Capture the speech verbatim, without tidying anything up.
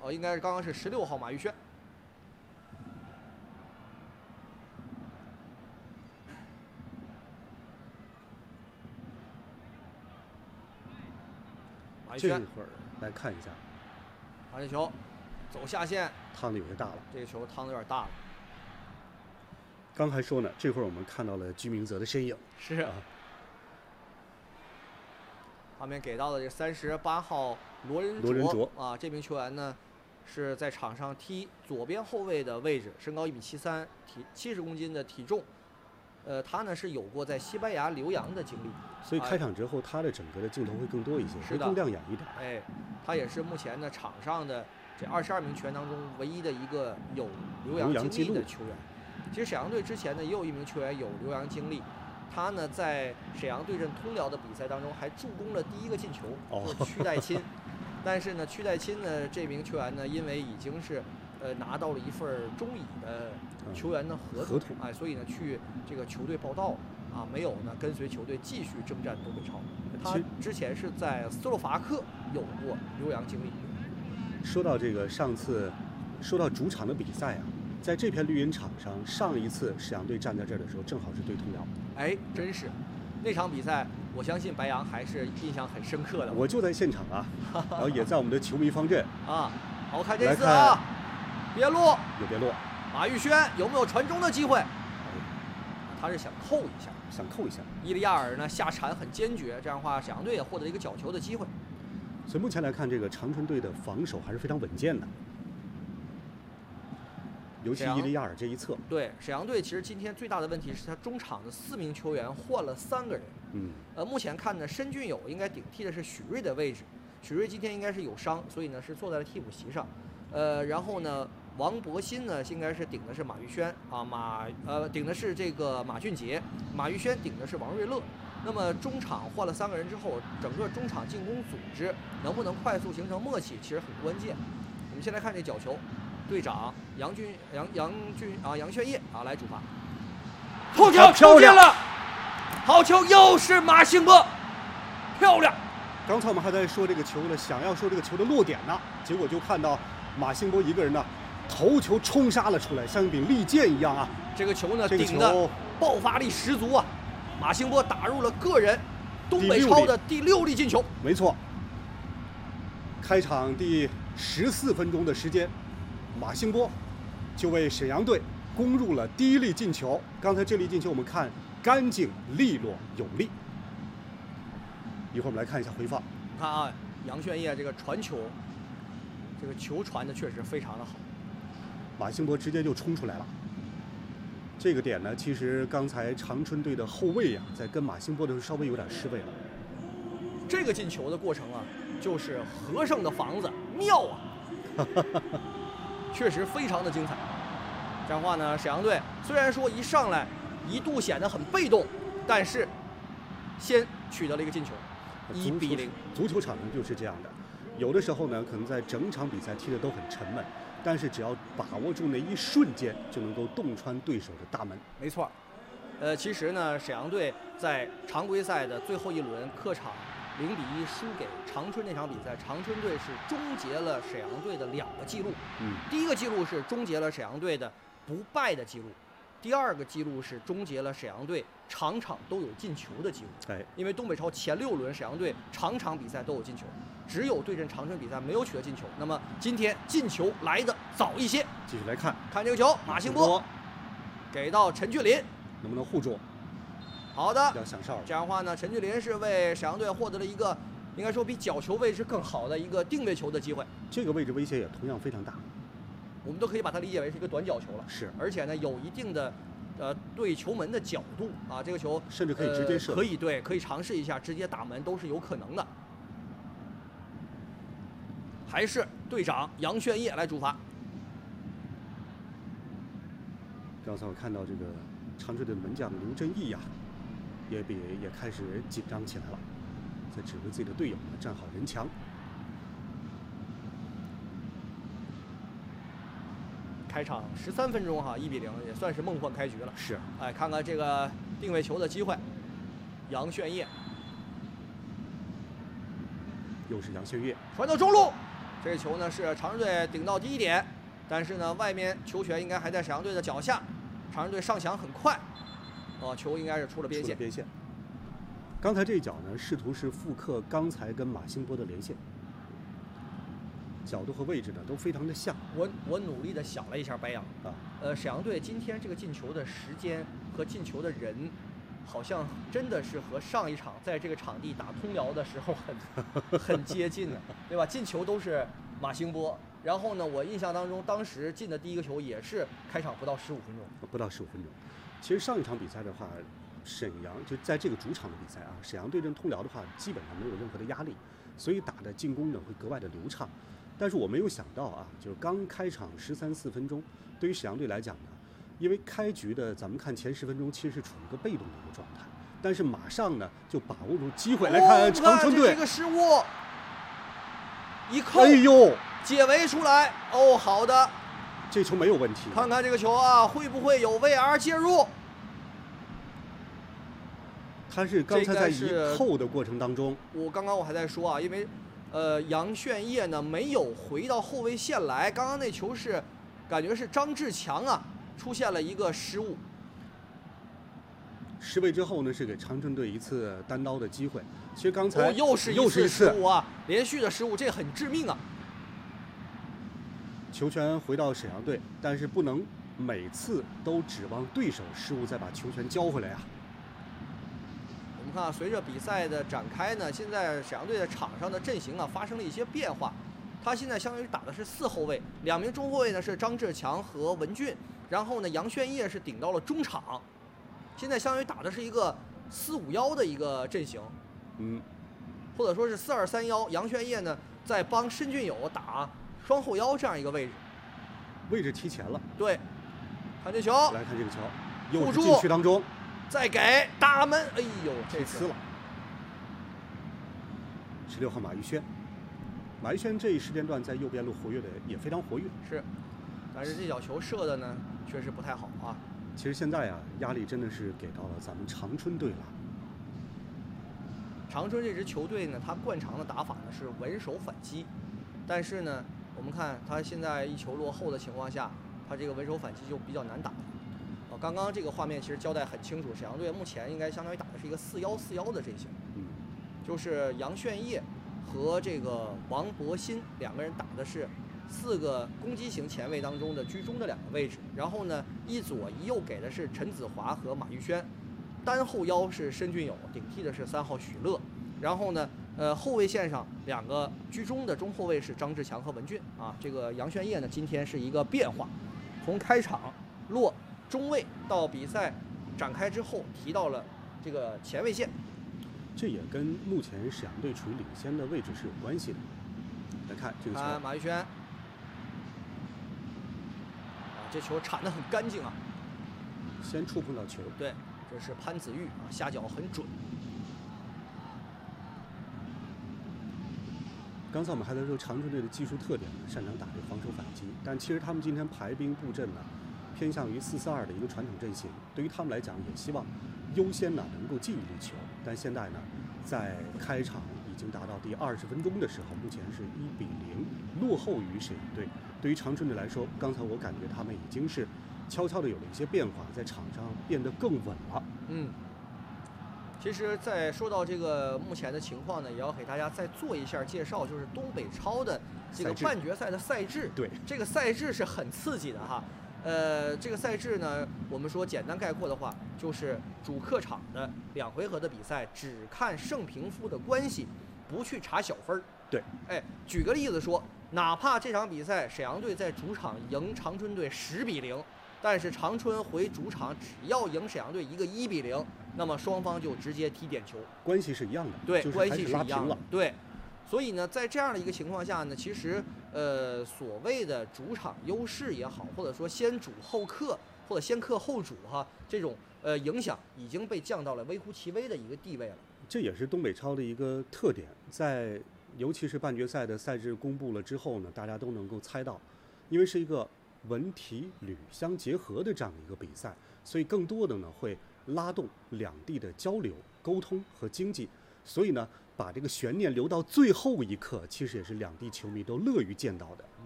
哦，应该是刚刚是十六号马玉轩。马玉轩， 这会儿来看一下， 把这球走下线， 趟的有些大了。 这个球趟的有点大了。 刚还说呢，这会儿我们看到了居明泽的身影。 是。啊。画面给到的这三十八号罗仁罗仁卓啊，这名球员呢是在场上踢左边后卫的位置，身高一米七三，体七十公斤的体重。呃，他呢是有过在西班牙留洋的经历， 所以开场之后，他的整个的镜头会更多一些，会更亮眼一点。 哎，他也是目前呢场上的这二十二名球员当中唯一的一个有留洋经历的球员。其实沈阳队之前呢也有一名球员有留洋经历。他呢，在沈阳对阵通辽的比赛当中，还助攻了第一个进球，就是屈代钦。但是呢，屈代钦呢这名球员呢，因为已经是呃拿到了一份中乙的球员的合同， 嗯、 哎，所以呢去这个球队报到啊，没有呢跟随球队继续征战东北超。他之前是在斯洛伐克有过留洋经历。 说到这个上次，说到主场的比赛啊。在这片绿茵场上，上一次沈阳队站在这儿的时候，正好是对通辽。 哎，真是，那场比赛，我相信白杨还是印象很深刻的。 我就在现场啊，然后也在我们的球迷方阵啊。好看这次啊，边路有边路， 马玉轩有没有传中的机会？他是想扣一下， 想扣一下。 伊利亚尔呢下铲很坚决，这样的话沈阳队也获得了一个角球的机会。 所以目前来看，这个长春队的防守还是非常稳健的。尤其伊利亚尔这一侧， 对沈阳队其实今天最大的问题是他中场的四名球员换了三个人。 嗯， 呃，目前看呢，申俊友应该顶替的是许瑞的位置，许瑞今天应该是有伤，所以呢是坐在了替补席上。呃，然后呢，王博鑫呢应该是顶的是马玉轩啊，马呃顶的是这个马俊杰，马玉轩顶的是王瑞乐。那么中场换了三个人之后，整个中场进攻组织能不能快速形成默契，其实很关键。我们先来看这角球。队长杨俊杨杨俊啊杨炫业啊来主罚，后球抽进了，好球又是马兴波，漂亮。 刚才我们还在说这个球呢，想要说这个球的落点呢，结果就看到马兴波一个人呢头球冲杀了出来，像一柄利剑一样啊。 这个球呢顶的爆发力十足啊，马兴波打入了个人东北超的第六粒进球。 没错，开场第十四分钟的时间。马兴波就为沈阳队攻入了第一粒进球。刚才这粒进球我们看干净利落有力。一会儿我们来看一下回放。 你看啊，杨炫业这个传球，这个球传的确实非常的好。 马兴波直接就冲出来了。这个点呢，其实刚才长春队的后卫呀、啊，在跟马兴波的时候稍微有点失位了。 这个进球的过程啊，就是和尚的房子，妙啊！确实非常的精彩。这样的话呢，沈阳队虽然说一上来一度显得很被动，但是先取得了一个进球，一比零。 足球场上就是这样的，有的时候呢，可能在整场比赛踢得都很沉闷，但是只要把握住那一瞬间，就能够洞穿对手的大门。 没错。呃，其实呢，沈阳队在常规赛的最后一轮客场零比一输给长春那场比赛，长春队是终结了沈阳队的两个记录。 嗯， 第一个记录是终结了沈阳队的不败的记录，第二个记录是终结了沈阳队场场都有进球的记录。 哎， 因为东北超前六轮沈阳队场场比赛都有进球，只有对阵长春比赛没有取得进球。那么今天进球来的早一些。 继续来看， 看这个球，马兴波给到陈俊霖， 能不能护住？ 好的， 要想哨。 这样的话呢，陈俊霖是为沈阳队获得了一个应该说比角球位置更好的一个定位球的机会。 这个位置威胁也同样非常大， 我们都可以把它理解为是一个短角球了。 是， 而且呢有一定的呃对球门的角度啊，这个球甚至可以直接射、 呃，可以对，可以尝试一下直接打门都是有可能的。还是队长杨炫业来主罚。 刚才我看到这个长春队的门将刘振义呀、啊，也比也开始紧张起来了，在指挥自己的队友呢站好人墙。 开场十三分钟哈，一比零也算是梦幻开局了。 是， 哎，看看这个定位球的机会，杨炫业， 又是杨炫业传到中路， 这个球呢是长春队顶到第一点，但是呢外面球权应该还在沈阳队的脚下，长春队上抢很快，哦，球应该是出了边线。 边线。刚才这一脚呢，试图是复刻刚才跟马兴波的连线，角度和位置呢都非常的像。 我我努力的想了一下白杨啊， 呃，沈阳队今天这个进球的时间和进球的人，好像真的是和上一场在这个场地打通辽的时候很很接近的，对吧？进球都是马兴波，然后呢，我印象当中当时进的第一个球也是开场不到十五分钟， 不到十五分钟。其实上一场比赛的话，沈阳就在这个主场的比赛啊，沈阳对阵通辽的话，基本上没有任何的压力，所以打的进攻呢会格外的流畅。但是我没有想到啊，就是刚开场十三四分钟，对于沈阳队来讲呢，因为开局的咱们看前十分钟其实是处于一个被动的一个状态，但是马上呢就把握住机会来看长春队、 哦、这是一个失误，一扣， 哎呦， 解围出来，哦，好的， 这球没有问题。 看看这个球啊，会不会有 V R 介入？ 他是刚才在一扣的过程当中， 我刚刚我还在说啊，因为。呃，杨炫业呢没有回到后卫线来，刚刚那球是，感觉是张志强啊出现了一个失误。 失位之后呢，是给长春队一次单刀的机会。其实刚才、 哦、又是一次失误啊，连续的失误，这很致命啊。 球权回到沈阳队，但是不能每次都指望对手失误再把球权交回来啊。 我们看啊，随着比赛的展开呢，现在沈阳队的场上的阵型啊发生了一些变化。他现在相当于打的是四后卫，两名中后卫呢是张志强和文俊，然后呢杨炫业是顶到了中场。现在相当于打的是一个四五幺的一个阵型， 嗯， 或者说是四二三幺。杨炫业呢在帮申俊友打双后腰这样一个位置， 位置提前了。 对，看这球， 来看这个球，又是禁区当中。 再给大门，哎呦，这次了。十六号马玉轩，马玉轩这一时间段在右边路活跃的也非常活跃。 是，但是这脚球射的呢，确实不太好啊。 其实现在啊，压力真的是给到了咱们长春队了。 长春这支球队呢，他惯常的打法呢是稳守反击，但是呢，我们看他现在一球落后的情况下，他这个稳守反击就比较难打。刚刚这个画面其实交代很清楚，沈阳队目前应该相当于打的是一个四幺四幺的阵型， 嗯， 就是杨炫业和这个王博鑫两个人打的是四个攻击型前卫当中的居中的两个位置，然后呢一左一右给的是陈子华和马玉轩，单后腰是申俊友，顶替的是三号许乐，然后呢呃后卫线上两个居中的中后卫是张志强和文俊啊，这个杨炫业呢今天是一个变化，从开场落中卫到比赛展开之后提到了这个前卫线， 这也跟目前沈阳队处于领先的位置是有关系的。来看这个球， 看马玉轩，啊，这球铲得很干净啊， 先触碰到球。 对，这是潘子玉啊，下脚很准。 刚才我们还在说长春队的技术特点呢，擅长打这个防守反击，但其实他们今天排兵布阵呢，偏向于四四二的一个传统阵型，对于他们来讲也希望优先呢能够进一粒球。但现在呢，在开场已经达到第二十分钟的时候，目前是一比零落后于沈阳队。对于长春队来说，刚才我感觉他们已经是悄悄的有了一些变化，在场上变得更稳了。 嗯，其实，在说到这个目前的情况呢，也要给大家再做一下介绍，就是东北超的这个半决赛的赛制。 对， 这个赛制是很刺激的哈。呃，这个赛制呢，我们说简单概括的话，就是主客场的两回合的比赛，只看胜平负的关系，不去查小分儿。 对， 哎，举个例子说，哪怕这场比赛沈阳队在主场赢长春队十比零，但是长春回主场只要赢沈阳队一个一比零，那么双方就直接踢点球， 关系是一样的。 对， 就是、 关系是一样的。 对。所以呢，在这样的一个情况下呢，其实呃，所谓的主场优势也好，或者说先主后客或者先客后主哈，这种呃影响已经被降到了微乎其微的一个地位了。 这也是东北超的一个特点，在尤其是半决赛的赛制公布了之后呢，大家都能够猜到，因为是一个文体旅相结合的这样的一个比赛，所以更多的呢会拉动两地的交流、沟通和经济。所以呢， 把这个悬念留到最后一刻，其实也是两地球迷都乐于见到的。